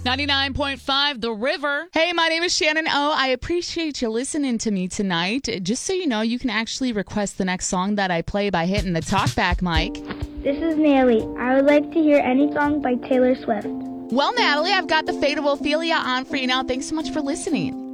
99.5 The River. Hey, my name is Shannon O. I appreciate you listening to me tonight. Just so you know, you can actually request the next song that I play by hitting the talkback mic. This is Natalie. I would like to hear any song by Taylor Swift. Well, Natalie, I've got The Fate of Ophelia on for you now. Thanks so much for listening.